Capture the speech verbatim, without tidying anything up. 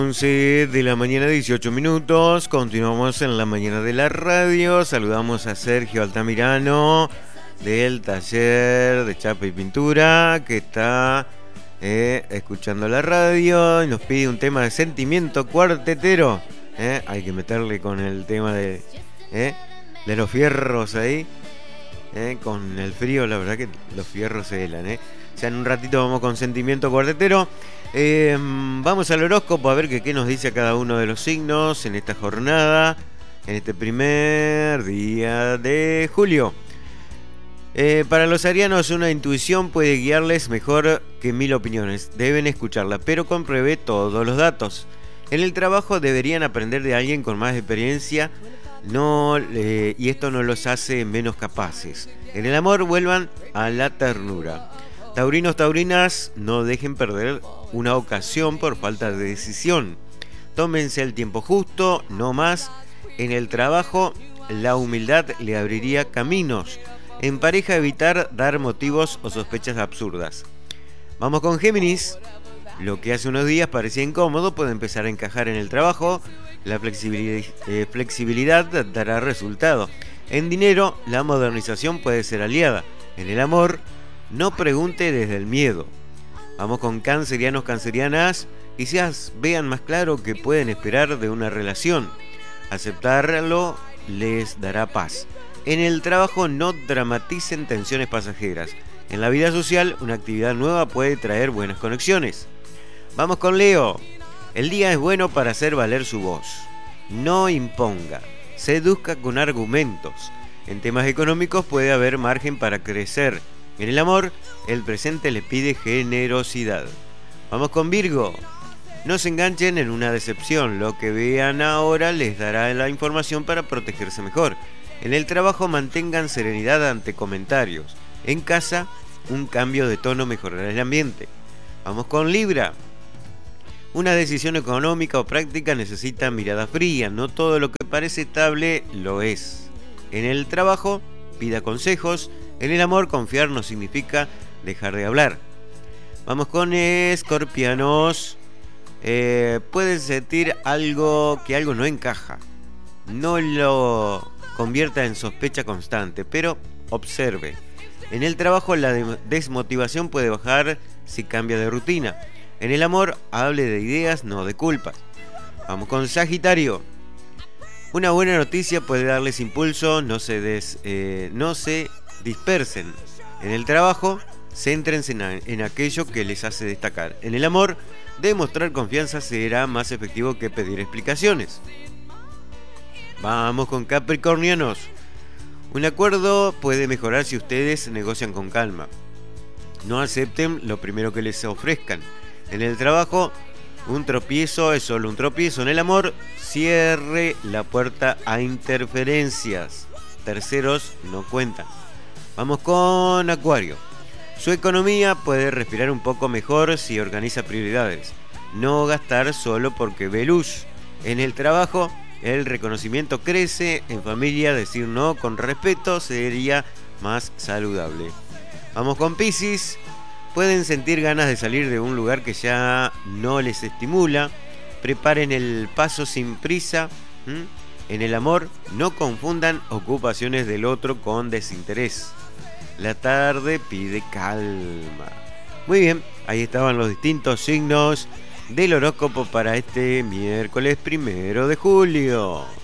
once de la mañana, dieciocho minutos. Continuamos en la mañana de la radio. Saludamos a Sergio Altamirano del taller de chapa y pintura, que está eh, escuchando la radio y nos pide un tema de sentimiento cuartetero. Eh, hay que meterle con el tema de, eh, de los fierros ahí. Eh, con el frío, la verdad que los fierros se helan. Eh. O sea, en un ratito vamos con sentimiento cuartetero. Eh, vamos al horóscopo a ver que, qué nos dice cada uno de los signos en esta jornada, en este primer día de julio. Eh, para los arianos, una intuición puede guiarles mejor que mil opiniones. Deben escucharla, pero compruebe todos los datos. En el trabajo deberían aprender de alguien con más experiencia, no, eh, y esto no los hace menos capaces. En el amor, vuelvan a la ternura. Taurinos, taurinas, no dejen perder una ocasión por falta de decisión. Tómense el tiempo justo, no más. En el trabajo, la humildad le abriría caminos. En pareja, evitar dar motivos o sospechas absurdas. Vamos con Géminis. Lo que hace unos días parecía incómodo puede empezar a encajar en el trabajo. La flexibilidad, eh, flexibilidad dará resultado. En dinero, la modernización puede ser aliada. En el amor, no pregunte desde el miedo. Vamos con cancerianos, cancerianas. Quizás vean más claro que pueden esperar de una relación. Aceptarlo les dará paz. En el trabajo, no dramaticen tensiones pasajeras. En la vida social, una actividad nueva puede traer buenas conexiones. Vamos con Leo. El día es bueno para hacer valer su voz. No imponga. Seduzca con argumentos. En temas económicos puede haber margen para crecer. En el amor, el presente le pide generosidad. Vamos con Virgo. No se enganchen en una decepción. Lo que vean ahora les dará la información para protegerse mejor. En el trabajo, mantengan serenidad ante comentarios. En casa, un cambio de tono mejorará el ambiente. Vamos con Libra. Una decisión económica o práctica necesita mirada fría. No todo lo que parece estable lo es. En el trabajo, pida consejos. En el amor, confiar no significa dejar de hablar. Vamos con escorpianos. Eh, pueden sentir algo que algo no encaja. No lo convierta en sospecha constante, pero observe. En el trabajo, la desmotivación puede bajar si cambia de rutina. En el amor, hable de ideas, no de culpas. Vamos con Sagitario. Una buena noticia puede darles impulso, no se, des, eh, no se dispersen. En el trabajo, céntrense en, en aquello que les hace destacar. En el amor, demostrar confianza será más efectivo que pedir explicaciones. Vamos con Capricornianos. Un acuerdo puede mejorar si ustedes negocian con calma. No acepten lo primero que les ofrezcan. En el trabajo, un tropiezo es solo un tropiezo. En el amor, cierre la puerta a interferencias. Terceros no cuentan. Vamos con Acuario. Su economía puede respirar un poco mejor si organiza prioridades. No gastar solo porque ve luz. En el trabajo, el reconocimiento crece. En familia, decir no con respeto sería más saludable. Vamos con Piscis. Pueden sentir ganas de salir de un lugar que ya no les estimula. Preparen el paso sin prisa. ¿Mm? En el amor, no confundan ocupaciones del otro con desinterés. La tarde pide calma. Muy bien, ahí estaban los distintos signos del horóscopo para este miércoles primero de julio.